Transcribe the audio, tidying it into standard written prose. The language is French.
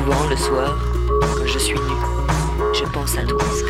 Souvent le soir, quand je suis nue, je pense à toi.